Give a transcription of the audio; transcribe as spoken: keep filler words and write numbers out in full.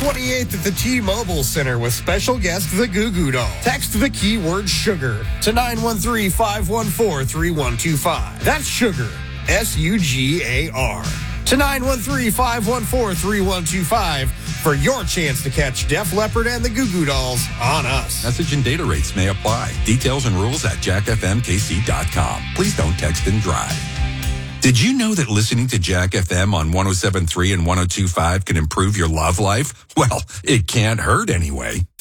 twenty-eighth at the T-Mobile Center with special guest the Goo Goo Dolls. Text the keyword sugar to nine one three, five one four, three one two five. That's sugar, S U G A R, to nine one three, five one four, three one two five for your chance to catch Def Leppard and the Goo Goo Dolls on us. Message and data rates may apply. Details and rules at jack f m k c dot com. Please don't text and drive. Did you know that listening to Jack F M on one oh seven point three and one oh two point five can improve your love life? Well, it can't hurt anyway.